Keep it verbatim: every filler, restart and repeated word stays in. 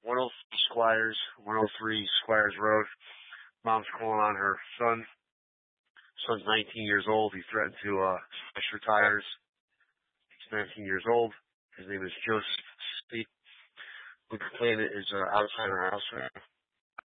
one oh three Squires, one oh three Squires Road. Mom's calling on her son. Son's nineteen years old. He threatened to uh, slash her tires. He's nineteen years old. His name is Joseph C. The complainant is uh, outside her house right now.